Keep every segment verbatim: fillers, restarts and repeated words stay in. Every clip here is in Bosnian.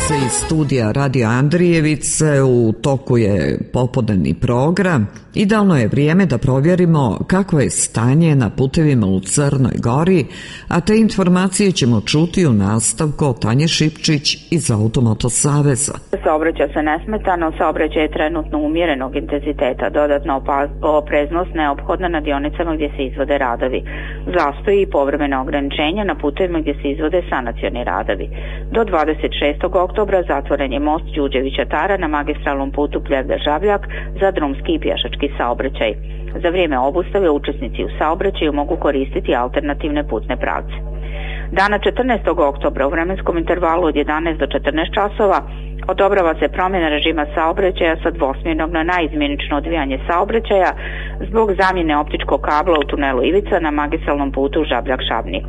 se iz studija Radio Andrijevice, u toku je popodnevni program. Idealno je vrijeme da provjerimo kako je stanje na putevima u Crnoj Gori, a te informacije ćemo čuti u nastavku od Tanje Šipčić iz Automoto Saveza. Saobraća se nesmetano, saobraćaj je trenutno umjerenog intenziteta, dodatna opreznost neophodna na dionicama gdje se izvode radovi. Zastoji i povremena ograničenja na putevima gdje se izvode sanacioni radovi. Do dvadeset šestog oktobra zatvoren je most Đurđevića Tara na magistralnom putu Pljevlja-Žabljak za drumski i pješački saobraćaj. Za vrijeme obustave učesnici u saobraćaju mogu koristiti alternativne putne pravce. Dana četrnaestog oktobra u vremenskom intervalu od jedanaest do četrnaest časova odobrava se promjena režima saobraćaja sa dvosmjernog na naizmjenično odvijanje saobraćaja zbog zamjene optičkog kabla u tunelu Ivica na magistralnom putu Žabljak-Šabnik.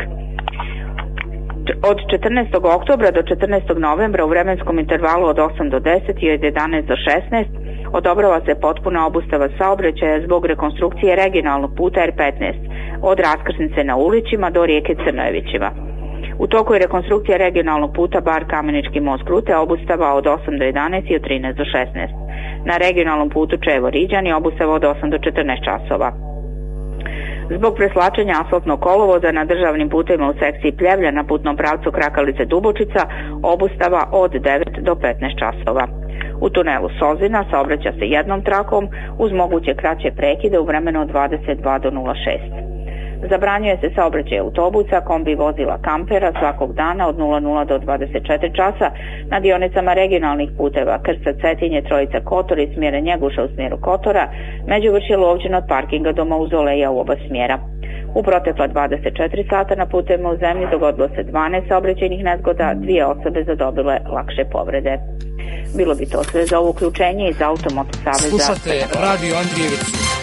Od četrnaestog oktobra do četrnaestog novembra u vremenskom intervalu od osam do deset i od jedanaest do šesnaest odobrava se potpuna obustava saobraćaja zbog rekonstrukcije regionalnog puta R petnaest od raskrsnice na Ulićima do rijeke Crnojevićima. U toku je rekonstrukcija regionalnog puta Bar Kamenički most Krute, obustava od osam do jedanaest i od trinaest do šesnaest. Na regionalnom putu Čevo-Riđani obustava od osam do četrnaest časova. Zbog preslačenja asfaltnog kolovoza na državnim putevima u sekciji Pljevlja na putnom pravcu Krakalice-Dubočica obustava od devet do petnaest časova. U tunelu Sozina saobraća se jednom trakom uz moguće kraće prekide u vremenu od dvadeset dva do nula šest. Zabranjuje se saobraćaj autobusa, kombi vozila kampera svakog dana od nula nula do dvadeset četiri časa na dionicama regionalnih puteva Krsta, Cetinje, Trojica, Kotor i smjera Njeguša u smjeru Kotora, Međuvršje, Lovćen od parkinga do Mauzoleja u oba smjera. U protekla dvadeset četiri sata na putevima u zemlji dogodilo se dvanaest saobraćajnih nezgoda, dvije osobe zadobile lakše povrede. Bilo bi to sve za ovo uključenje iz Automoto Saveza. Slušate Radio Andrijevicu.